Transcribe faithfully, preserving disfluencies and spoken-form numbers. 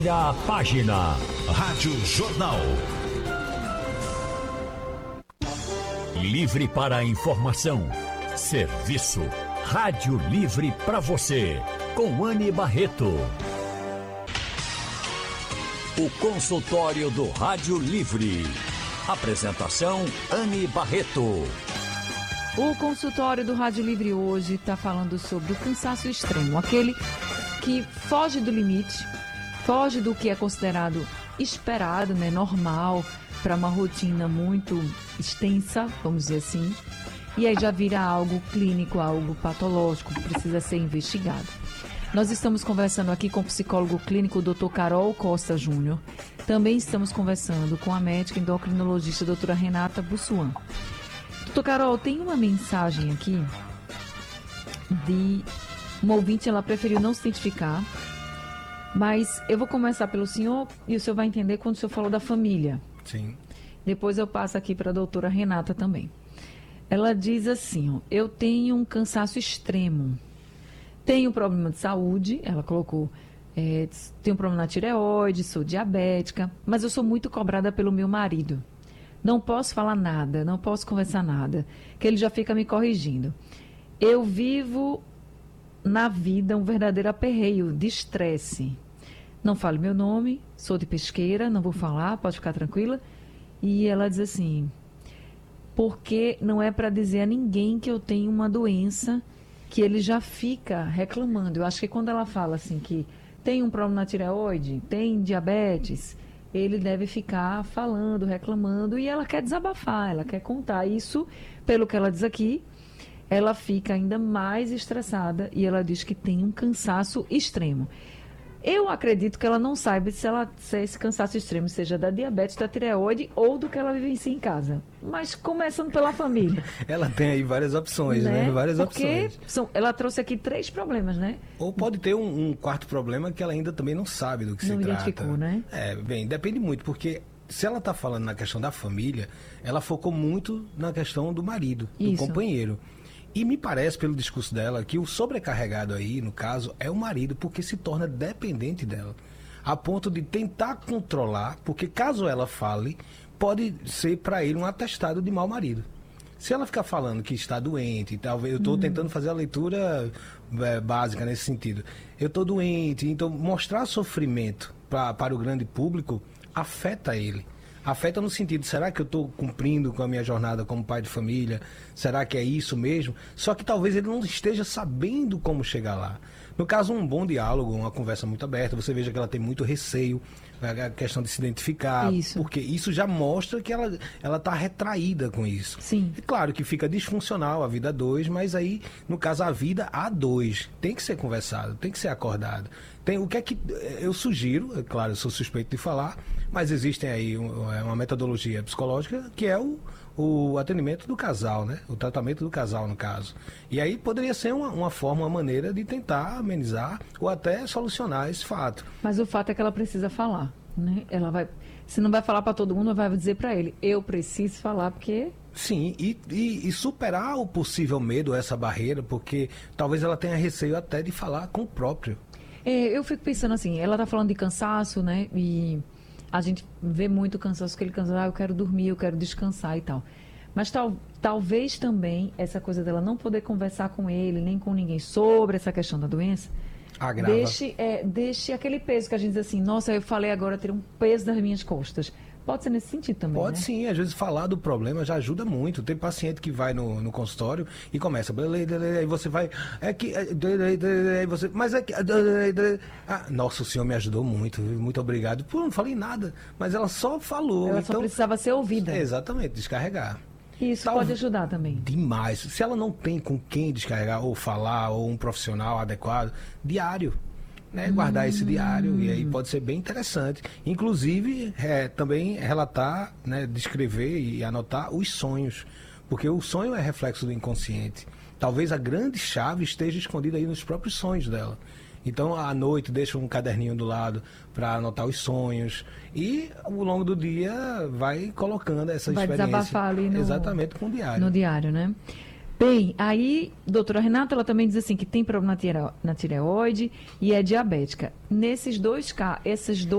A página Rádio Jornal. Livre para a informação. Serviço. Rádio Livre para você. Com Anne Barreto. O consultório do Rádio Livre. Apresentação Anne Barreto. O consultório do Rádio Livre hoje está falando sobre o cansaço extremo. Aquele que foge do limite. Foge do que é considerado esperado, né, normal, para uma rotina muito extensa, vamos dizer assim, e aí já vira algo clínico, algo patológico, que precisa ser investigado. Nós estamos conversando aqui com o psicólogo clínico, o doutor Carol Costa Júnior. Também estamos conversando com a médica endocrinologista, doutora Renata Bussuan. Doutor Carol, tem uma mensagem aqui de uma ouvinte, ela preferiu não se identificar, mas eu vou começar pelo senhor e o senhor vai entender quando o senhor falou da família. Sim. Depois eu passo aqui para a doutora Renata também. Ela diz assim, ó, eu tenho um cansaço extremo, tenho problema de saúde, ela colocou, é, tenho um problema na tireoide, sou diabética, mas eu sou muito cobrada pelo meu marido. Não posso falar nada, não posso conversar nada, que ele já fica me corrigindo. Eu vivo na vida um verdadeiro aperreio de estresse. Não fale meu nome, sou de Pesqueira, não vou falar, pode ficar tranquila. E ela diz assim, porque não é para dizer a ninguém que eu tenho uma doença, que ele já fica reclamando. Eu acho que quando ela fala assim que tem um problema na tireoide, tem diabetes, ele deve ficar falando, reclamando, e ela quer desabafar, ela quer contar. Isso, pelo que ela diz aqui, ela fica ainda mais estressada e ela diz que tem um cansaço extremo. Eu acredito que ela não saiba se, ela, se esse cansaço extremo seja da diabetes, da tireoide ou do que ela vivencia em casa. Mas começando pela família. Ela tem aí várias opções, né? né? Várias Porque opções. São, ela trouxe aqui três problemas, né? Ou pode ter um, um quarto problema que ela ainda também não sabe do que não se trata. Não identificou, né? É, bem, depende muito, porque se ela está falando na questão da família, ela focou muito na questão do marido, do Isso. companheiro. E me parece, pelo discurso dela, que o sobrecarregado aí, no caso, é o marido, porque se torna dependente dela. A ponto de tentar controlar, porque caso ela fale, pode ser para ele um atestado de mau marido. Se ela ficar falando que está doente, talvez eu estou hum. tentando fazer a leitura é, básica nesse sentido. Eu estou doente, então mostrar sofrimento pra, para o grande público afeta ele. Afeta no sentido, será que eu estou cumprindo com a minha jornada como pai de família? Será que é isso mesmo? Só que talvez ele não esteja sabendo como chegar lá. No caso, um bom diálogo, uma conversa muito aberta, você veja que ela tem muito receio, a questão de se identificar, isso. porque isso já mostra que ela ela está retraída com isso. Sim. E claro que fica disfuncional a vida a dois, mas aí, no caso, a vida a dois tem que ser conversado, tem que ser acordado. Tem, o que é que eu sugiro, é claro, eu sou suspeito de falar, mas existem aí uma metodologia psicológica que é o, o atendimento do casal, né? O tratamento do casal, no caso. E aí poderia ser uma, uma forma, uma maneira de tentar amenizar ou até solucionar esse fato. Mas o fato é que ela precisa falar, né? Ela vai, se não vai falar para todo mundo, vai dizer para ele, eu preciso falar porque... Sim, e, e, e superar o possível medo, essa barreira, porque talvez ela tenha receio até de falar com o próprio. É, eu fico pensando assim, ela tá falando de cansaço, né? E a gente vê muito cansaço, que ele cansa, ah, eu quero dormir, eu quero descansar e tal. Mas tal, talvez também essa coisa dela não poder conversar com ele, nem com ninguém sobre essa questão da doença, agrava. Deixe, é, deixe aquele peso que a gente diz assim, nossa, eu falei agora, ter um peso nas minhas costas. Pode ser nesse sentido também, Pode né? sim, às vezes falar do problema já ajuda muito. Tem paciente que vai no, no consultório e começa, aí você vai, é que, aí você, mas é que, ah, nossa, o senhor me ajudou muito, muito obrigado. Pô, não falei nada, mas ela só falou. Ela então, só precisava ser ouvida. É, exatamente, descarregar. Isso Tal, pode ajudar também. Demais. Se ela não tem com quem descarregar ou falar, ou um profissional adequado, diário. Né, guardar hum. esse diário, e aí pode ser bem interessante. Inclusive, é, também relatar, né, descrever e anotar os sonhos, porque o sonho é reflexo do inconsciente. Talvez a grande chave esteja escondida aí nos próprios sonhos dela. Então, à noite, deixa um caderninho do lado para anotar os sonhos e, ao longo do dia, vai colocando essa vai experiência. Vai desabafar ali no, exatamente, com o diário. No diário, né? Bem, aí, doutora Renata, ela também diz assim que tem problema na, tire, na tireoide e é diabética. Nesses dois casos, esses dois